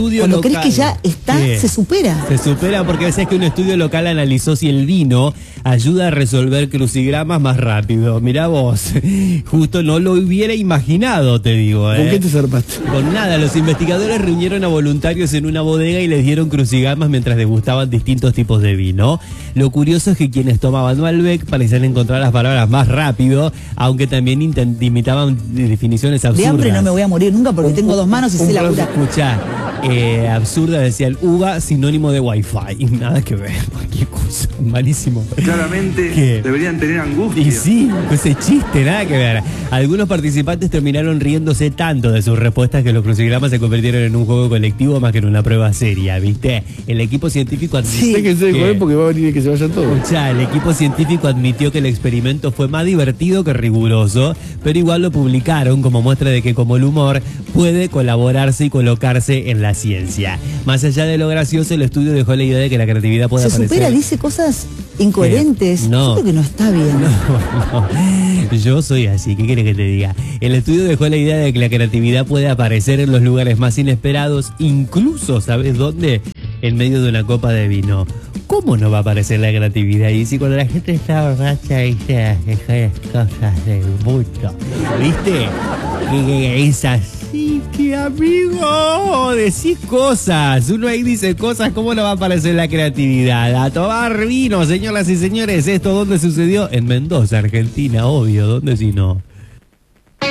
estudio Cuando local... crees que ya está, ¿Qué? se supera. Se supera porque a veces que un estudio local analizó si el vino ayuda a resolver crucigramas más rápido. Mirá vos, justo no lo hubiera imaginado, te digo. ¿Con qué te zarpaste? Con nada, los investigadores reunieron a voluntarios en una bodega y les dieron crucigramas mientras degustaban distintos tipos de vino. Lo curioso es que quienes tomaban Malbec parecían encontrar las palabras más rápido, aunque también imitaban definiciones absurdas. De hambre no me voy a morir nunca porque tengo dos manos y sé laburar. Escuchá, absurda, decían uva sinónimo de wifi. Y nada que ver, cualquier cosa, malísimo. Claramente ¿Qué? deberían tener angustia. Y sí, ese chiste, nada que ver. Algunos participantes terminaron riéndose tanto de sus respuestas que los crucigramas se convirtieron en un juego colectivo más que en una prueba seria, ¿viste? El equipo científico admitió Déjense de joder porque va a venir que se vayan todos. Escuchá, el equipo científico admitió que el experimento fue más divertido que riguroso, pero igual lo publicaron como muestra de que como el humor puede colaborarse y colocarse en la ciencia. Más allá de lo gracioso, el estudio dejó la idea de que la creatividad puede Se aparecer... supera, dice cosas incoherentes. No. Yo creo que no está bien. No, yo soy así, ¿qué quieres que te diga? El estudio dejó la idea de que la creatividad puede aparecer en los lugares más inesperados, incluso, ¿sabes dónde? En medio de una copa de vino. ¿Cómo no va a aparecer la creatividad? Y si cuando la gente está borracha y se hace cosas del mundo, ¿viste? Que es así, que amigo, decís cosas. Uno ahí dice cosas, ¿cómo no va a aparecer la creatividad? A tomar vino, señoras y señores. ¿Esto dónde sucedió? En Mendoza, Argentina, obvio. ¿Dónde si no?